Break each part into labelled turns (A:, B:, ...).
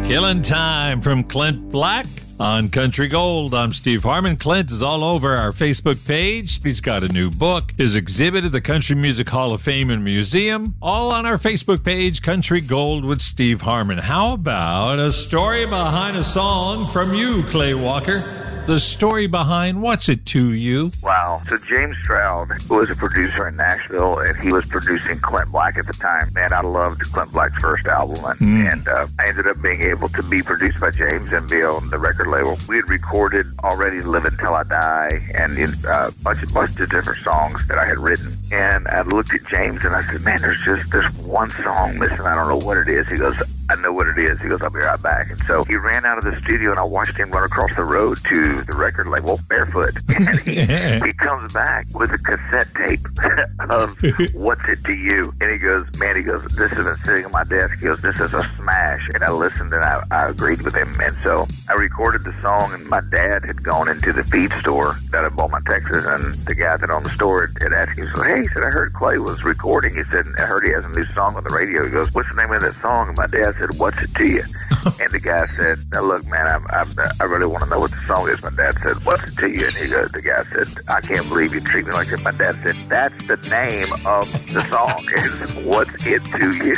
A: Killing Time from Clint Black on Country Gold. I'm Steve Harmon. Clint is all over our Facebook page. He's got a new book, his exhibit at the Country Music Hall of Fame and Museum, all on our Facebook page, Country Gold with Steve Harmon. How about a story behind a song from you, Clay Walker? The story behind What's It To You?
B: Wow. So James Stroud was a producer in Nashville, and he was producing Clint Black at the time. Man, I loved Clint Black's first album, and I ended up being able to be produced by James and be on the record label. We had recorded already Live Until I Die and a bunch of different songs that I had written. And I looked at James, and I said, man, there's one song missing. I don't know what it is. He goes, I know what it is. He goes, I'll be right back. And so he ran out of the studio, and I watched him run across the road to the record label barefoot. And he comes back with a cassette tape of What's It To You? And he goes, this has been sitting on my desk. He goes, this is a smash. And I listened, and I agreed with him. And so I recorded the song, and my dad had gone into the feed store down in Beaumont, Texas, and the guy that owned the store had asked him, hey, he said, I heard Clay was recording. He said, I heard he has a new song on the radio. He goes, what's the name of that song? And my dad said, What's It To You? And the guy said, now look, man, I really want to know what the song is. My dad said, What's It To You? And the guy said, I can't believe you treat me like that. My dad said, that's the name of the song is What's It To You?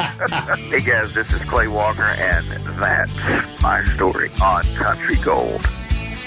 B: Hey guys, this is Clay Walker, and that's my story on Country Gold.